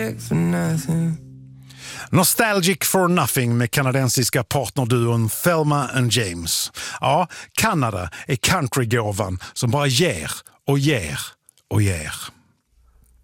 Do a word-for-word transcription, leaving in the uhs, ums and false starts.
For nothing. Nostalgic for Nothing med kanadensiska partnerduon Thelma and James. Ja, Kanada är countrygåvan som bara ger och ger och ger.